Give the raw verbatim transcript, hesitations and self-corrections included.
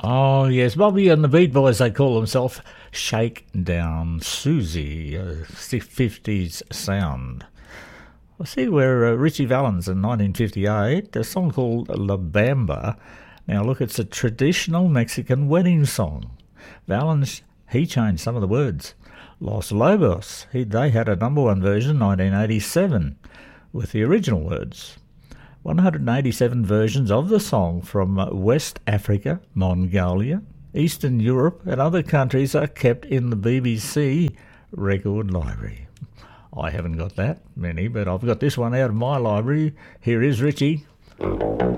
Oh, yes, Bobby and the Beat Boys, they call themselves Shake Down Susie, a fifties sound. I see where uh, Richie Valens in nineteen fifty-eight, a song called La Bamba. Now look, it's a traditional Mexican wedding song. Valens, he changed some of the words. Los Lobos, he, they had a number one version, nineteen eighty-seven, with the original words. one hundred eighty-seven versions of the song from West Africa, Mongolia, Eastern Europe and other countries are kept in the B B C record library. I haven't got that many, but I've got this one out of my library. Here is Richie.